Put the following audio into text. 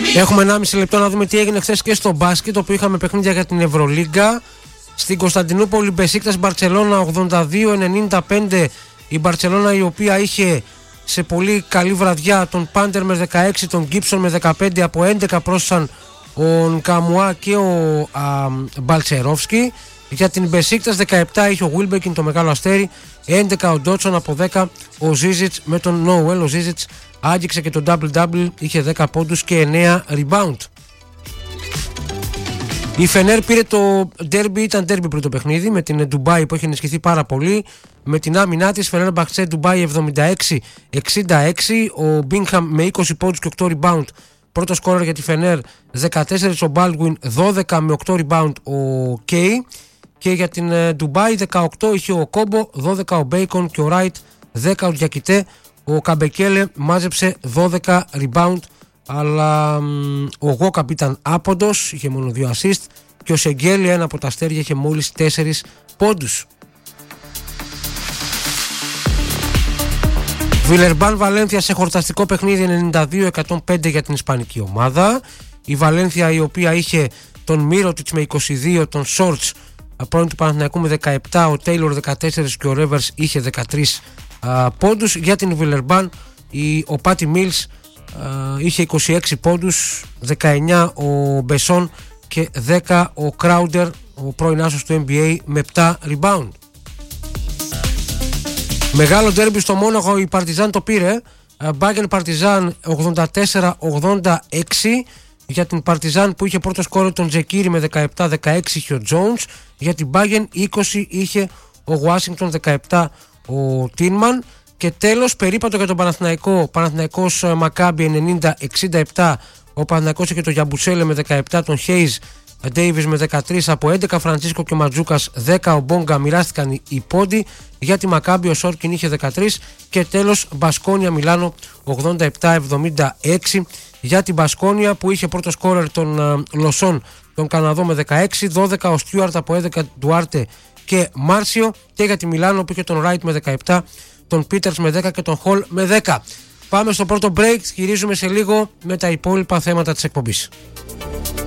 Έχουμε 1,5 λεπτό να δούμε τι έγινε χθες και στο μπάσκετ, όπου είχαμε παιχνίδια για την Ευρωλίγκα. Στην Κωνσταντινούπολη, Μπεσίκτας Μπαρτσελώνα 82-95. Η Μπαρτσελώνα, η οποία είχε σε πολύ καλή βραδιά τον Πάντερ με 16, τον Γκίψον με 15. Από 11 πρόσθεσαν ο Νκαμουά και ο Μπαλτσερόφσκι. Για την Μπεσίκτας 17 είχε ο Βίλμπεκιν, το μεγάλο αστέρι, 11 ο Ντότσον, από 10 ο Ζίζιτς με τον Νόουελ. Ο Ζίζιτς άγγιξε και τον double-double, είχε 10 πόντους και 9 rebound. Η Φενέρ πήρε το ντέρμπι, ήταν ντέρμπι πρώτο παιχνίδι με την Ντουμπάι που έχει ενισχυθεί πάρα πολύ. Με την άμυνά της, Φενέρ Μπαχτσέ Ντουμπάι 76-66. Ο Μπίνγχαμ με 20 πόντους και 8 rebound, πρώτο σκόρερ για τη Φενέρ. 14 ο Μπάλγουιν, 12 με 8 rebound ο Κέι. Και για την Ντουμπάι 18 είχε ο Κόμπο, 12 ο Μπέικον και ο Ράιτ, 10 ο Διακιτέ. Ο Καμπεκέλε μάζεψε 12 rebound, αλλά ο Γόκαμπ ήταν άποντος, είχε μόνο 2 assist, και ο Σεγγέλη, ένα από τα αστέρια, είχε μόλις 4 πόντους. Βιλερμπάν Βαλένθια σε χορταστικό παιχνίδι 92-105 για την ισπανική ομάδα. Η Βαλένθια, η οποία είχε τον Μύρωτιτς με 22, τον Σόρτς πρώην του Παναθηναϊκού με 17, ο Τέιλορ 14 και ο Ρέβερς είχε 13 πόντους. Για την Βιλερμπάν ο Πάτι Μίλς είχε 26 πόντους, 19 ο Μπεσόν και 10 ο Κράουντερ, ο πρώην άσος του NBA, με 7 rebound. Μεγάλο ντέρμπι στο Μόναχο, η Παρτιζάν το πήρε. Μπάγεν Παρτιζάν 84-86. Για την Παρτιζάν, που είχε πρώτο σκόρερ τον Τζεκίρι με 17-16, είχε ο Τζόουνς. Για την Μπάγεν 20 είχε ο Ουάσιγκτον, 17 ο Τίνμαν. Και τέλος, περίπατο για τον Παναθηναϊκό. Παναθηναϊκός Μακάμπι 90-67. Ο Παναθηναϊκός είχε τον Γιαμπουσέλε με 17, τον Χέιζ Ντέιβις με 13. Από 11 Φραντσίσκο και Ματζούκας, 10 ο Μπόγκα, μοιράστηκαν οι πόντοι. Για τη Μακάμπι ο Σόρκιν είχε 13. Και τέλος, Μπασκόνια Μιλάνο 87-76. Για την Μπασκόνια, που είχε πρώτο σκόρερ τον Λοσόν, τον Καναδό, με 16, 12 ο Στιούαρτ, από 11 Ντουάρτε και Μάρσιο. Και για τη Μιλάνο, που είχε τον Ράιτ με 17, τον Πίτερς με 10 και τον Χολ με 10. Πάμε στο πρώτο break, γυρίζουμε σε λίγο με τα υπόλοιπα θέματα της εκπομπής.